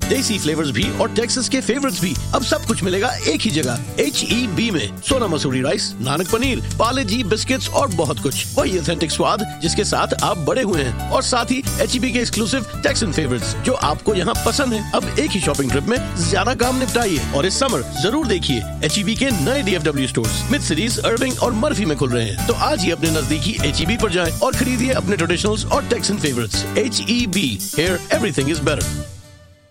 देसी फ्लेवर्स भी और टेक्सास के फेवरेट्स भी, अब सब कुछ मिलेगा एक ही जगह, HEB में। सोना मसूरी राइस, नानक पनीर, पाले जी बिस्किट्स और बहुत कुछ। वही ऑथेंटिक स्वाद जिसके साथ आप बड़े हुए हैं, और साथ ही HEB के एक्सक्लूसिव टेक्सन फेवरेट्स जो आपको यहाँ पसंद है। अब एक ही शॉपिंग ट्रिप में ज्यादा काम निपटाइए, और इस समर जरूर देखिए HEB के नए DFW स्टोर्स मिड सिटीज, अर्विंग और मर्फी में खुल रहे हैं। तो आज ही अपने नजदीकी HEB पर जाएं और खरीदिए अपने ट्रेडिशनल्स और taxon favourites. HEB, here everything is better.